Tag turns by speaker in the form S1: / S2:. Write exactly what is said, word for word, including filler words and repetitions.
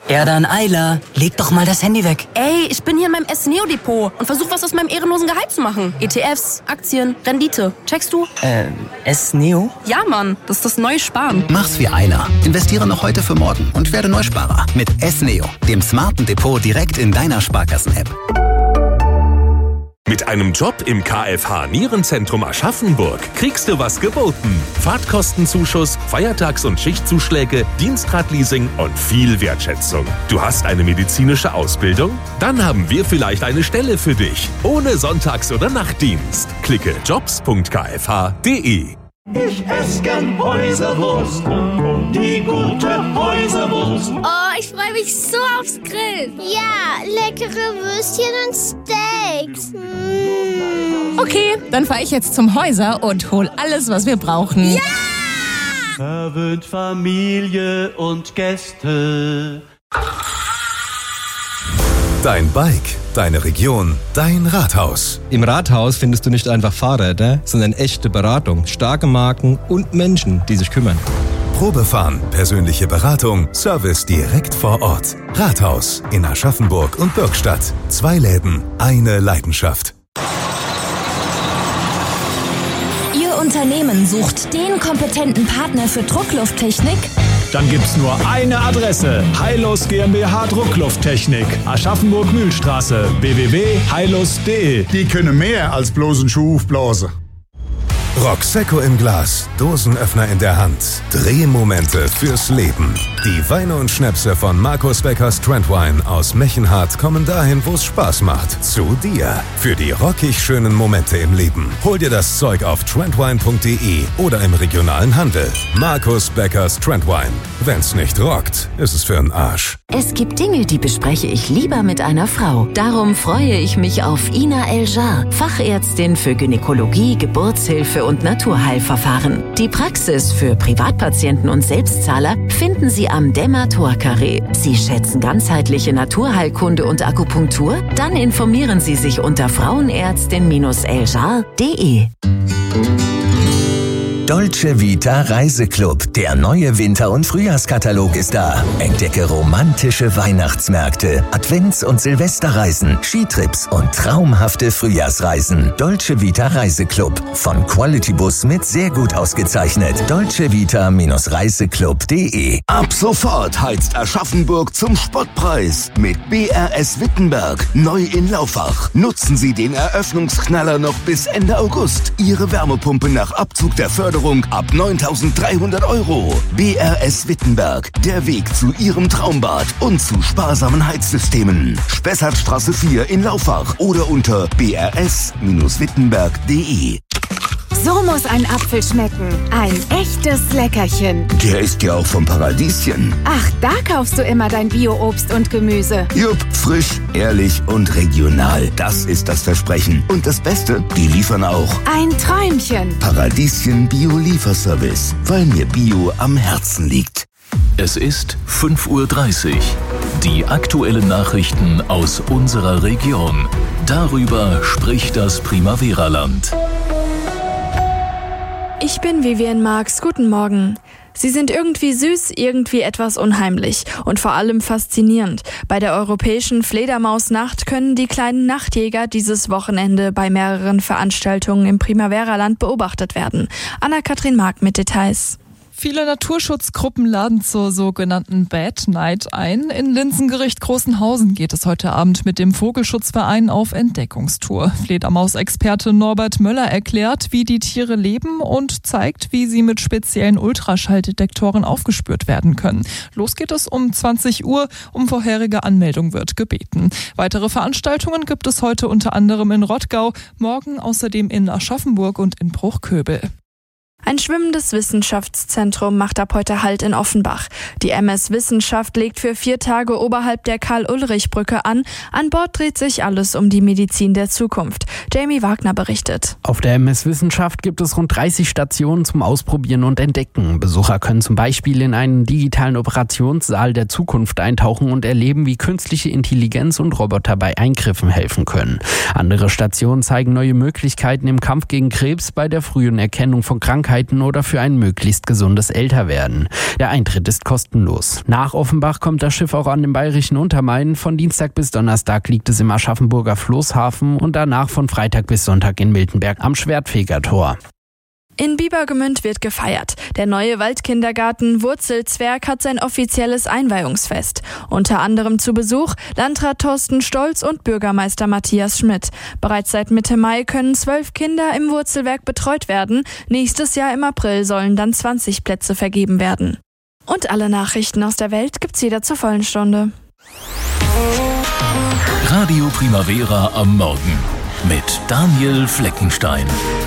S1: Ja dann, Ayla, leg doch mal das Handy weg.
S2: Ey, ich bin hier in meinem S-Neo-Depot und versuche was aus meinem ehrenlosen Gehalt zu machen. E T Fs, Aktien, Rendite. Checkst du?
S1: Äh, S-Neo?
S2: Ja, Mann, das ist das neue Sparen.
S3: Mach's wie Ayla. Investiere noch heute für morgen und werde Neusparer mit S-Neo, dem smarten Depot direkt in deiner Sparkassen-App.
S4: Mit einem Job im K F H Nierenzentrum Aschaffenburg kriegst du was geboten. Fahrtkostenzuschuss, Feiertags- und Schichtzuschläge, Dienstradleasing und viel Wertschätzung. Du hast eine medizinische Ausbildung? Dann haben wir vielleicht eine Stelle für dich. Ohne Sonntags- oder Nachtdienst. Klicke jobs punkt k f h punkt d e.
S5: Ich esse gern Häuserwurst, die gute Häuserwurst.
S6: Oh, ich freue mich so aufs Grill. Ja, leckere Würstchen und Steaks. Mm.
S7: Okay, dann fahre ich jetzt zum Häuser und hol alles, was wir brauchen.
S6: Ja!
S5: Verwöhnt Familie und Gäste.
S8: Dein Bike, deine Region, dein Rathaus.
S9: Im Rathaus findest du nicht einfach Fahrräder, sondern echte Beratung, starke Marken und Menschen, die sich kümmern.
S8: Probefahren, persönliche Beratung, Service direkt vor Ort. Rathaus in Aschaffenburg und Bürgstadt. Zwei Läden, eine Leidenschaft.
S10: Ihr Unternehmen sucht den kompetenten Partner für Drucklufttechnik?
S11: Dann gibt's nur eine Adresse. Heilus GmbH Drucklufttechnik. Aschaffenburg-Mühlstraße. w w w punkt heilus punkt d e.
S12: Die können mehr als bloßen Schuh aufblasen.
S8: Roxecco im Glas, Dosenöffner in der Hand, Drehmomente fürs Leben. Die Weine und Schnäpse von Markus Beckers Trendwine aus Mechenhardt kommen dahin, wo es Spaß macht. Zu dir. Für die rockig schönen Momente im Leben. Hol dir das Zeug auf trendwine punkt d e oder im regionalen Handel. Markus Beckers Trendwine. Wenn's nicht rockt, ist es für 'n Arsch.
S13: Es gibt Dinge, die bespreche ich lieber mit einer Frau. Darum freue ich mich auf Ina Eljar, Fachärztin für Gynäkologie, Geburtshilfe und Naturheilverfahren. Die Praxis für Privatpatienten und Selbstzahler finden Sie am Dämmer-Tor-Carré. Sie schätzen ganzheitliche Naturheilkunde und Akupunktur? Dann informieren Sie sich unter frauenärztin eljar punkt d e.
S14: Dolce Vita Reiseclub. Der neue Winter- und Frühjahrskatalog ist da. Entdecke romantische Weihnachtsmärkte, Advents- und Silvesterreisen, Skitrips und traumhafte Frühjahrsreisen. Dolce Vita Reiseclub. Von Quality Bus mit sehr gut ausgezeichnet. dolce vita Reiseclub punkt d e.
S15: Ab sofort heizt Aschaffenburg zum Spottpreis mit B R S Wittenberg. Neu in Laufach. Nutzen Sie den Eröffnungsknaller noch bis Ende August. Ihre Wärmepumpe nach Abzug der Förderung ab neuntausenddreihundert Euro. B R S Wittenberg, der Weg zu Ihrem Traumbad und zu sparsamen Heizsystemen. Spessartstraße vier in Laufach oder unter b r s wittenberg punkt d e.
S16: So muss ein Apfel schmecken. Ein echtes Leckerchen.
S15: Der ist ja auch vom Paradieschen.
S16: Ach, da kaufst du immer dein Bio-Obst und Gemüse.
S15: Jupp, frisch, ehrlich und regional. Das ist das Versprechen. Und das Beste, die liefern auch.
S16: Ein Träumchen.
S15: Paradieschen Bio-Lieferservice, weil mir Bio am Herzen liegt.
S17: Es ist fünf Uhr dreißig. Die aktuellen Nachrichten aus unserer Region. Darüber spricht das Primavera-Land.
S18: Ich bin Vivian Marx, guten Morgen. Sie sind irgendwie süß, irgendwie etwas unheimlich und vor allem faszinierend. Bei der Europäischen Fledermausnacht können die kleinen Nachtjäger dieses Wochenende bei mehreren Veranstaltungen im Primavera-Land beobachtet werden. Anna-Kathrin Mark mit Details.
S19: Viele Naturschutzgruppen laden zur sogenannten Bad Night ein. In Linsengericht Großenhausen geht es heute Abend mit dem Vogelschutzverein auf Entdeckungstour. Fledermausexperte Norbert Möller erklärt, wie die Tiere leben und zeigt, wie sie mit speziellen Ultraschalldetektoren aufgespürt werden können. Los geht es um zwanzig Uhr. Um vorherige Anmeldung wird gebeten. Weitere Veranstaltungen gibt es heute unter anderem in Rottgau, morgen außerdem in Aschaffenburg und in Bruchköbel.
S18: Ein schwimmendes Wissenschaftszentrum macht ab heute Halt in Offenbach. Die M S Wissenschaft legt für vier Tage oberhalb der Karl-Ulrich-Brücke an. An Bord dreht sich alles um die Medizin der Zukunft. Jamie Wagner berichtet.
S20: Auf der M S Wissenschaft gibt es rund dreißig Stationen zum Ausprobieren und Entdecken. Besucher können zum Beispiel in einen digitalen Operationssaal der Zukunft eintauchen und erleben, wie künstliche Intelligenz und Roboter bei Eingriffen helfen können. Andere Stationen zeigen neue Möglichkeiten im Kampf gegen Krebs, bei der frühen Erkennung von Krankheiten Krankheiten oder für ein möglichst gesundes Älterwerden. Der Eintritt ist kostenlos. Nach Offenbach kommt das Schiff auch an den bayerischen Untermain. Von Dienstag bis Donnerstag liegt es im Aschaffenburger Floßhafen und danach von Freitag bis Sonntag in Miltenberg am Schwertfegertor.
S18: In Biebergemünd wird gefeiert. Der neue Waldkindergarten Wurzelzwerg hat sein offizielles Einweihungsfest. Unter anderem zu Besuch Landrat Thorsten Stolz und Bürgermeister Matthias Schmidt. Bereits seit Mitte Mai können zwölf Kinder im Wurzelwerk betreut werden. Nächstes Jahr im April sollen dann zwanzig Plätze vergeben werden. Und alle Nachrichten aus der Welt gibt's wieder zur vollen Stunde.
S17: Radio Primavera am Morgen mit Daniel Fleckenstein.